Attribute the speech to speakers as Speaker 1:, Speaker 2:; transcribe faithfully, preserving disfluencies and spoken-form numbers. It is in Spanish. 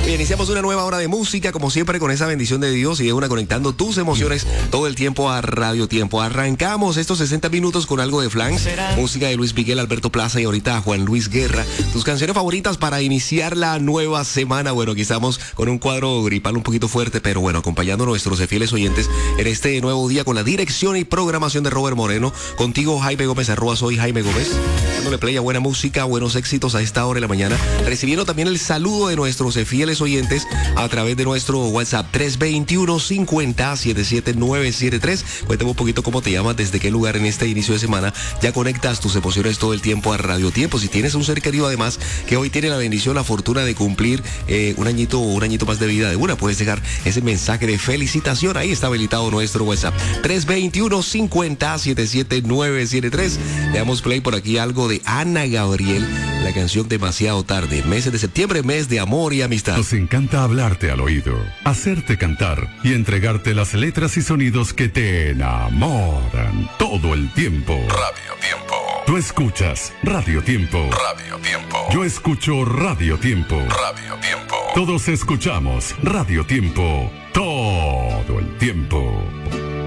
Speaker 1: Bien, iniciamos una nueva hora de música, como siempre, con esa bendición de Dios y de una conectando tus emociones todo el tiempo a Radio Tiempo. Arrancamos estos sesenta minutos con algo de flan, música de Luis Miguel, Alberto Plaza y ahorita Juan Luis Guerra. Tus canciones favoritas para iniciar la nueva semana. Bueno, aquí estamos con un cuadro gripal un poquito fuerte, pero bueno, acompañando a nuestros fieles oyentes en este nuevo día con la dirección y programación de Robert Moreno. Contigo, Jaime Gómez, arroba soy Jaime Gómez. Dándole play a buena música, buenos éxitos a esta hora de la mañana. Recibiendo también el saludo de nuestros fieles oyentes a través de nuestro WhatsApp tres dos uno, cinco cero, siete siete nueve siete tres. Cuéntame un poquito cómo te llamas, desde qué lugar en este inicio de semana ya conectas tus emociones todo el tiempo a Radio Tiempo. Si tienes un ser querido además que hoy tiene la bendición, la fortuna de cumplir eh, un añito o un añito más de vida de una, puedes dejar ese mensaje de felicitación. Ahí está habilitado nuestro WhatsApp tres dos uno, cinco cero, siete siete nueve siete tres. Le damos play por aquí algo de Ana Gabriel, la canción Demasiado Tarde. Meses de septiembre, mes de amor y amistad.
Speaker 2: Nos encanta hablarte al oído, hacerte cantar y entregarte las letras y sonidos que te enamoran todo el tiempo.
Speaker 3: Radio Tiempo.
Speaker 2: Tú escuchas Radio Tiempo.
Speaker 3: Radio Tiempo.
Speaker 2: Yo escucho Radio Tiempo.
Speaker 3: Radio Tiempo.
Speaker 2: Todos escuchamos Radio Tiempo todo el tiempo.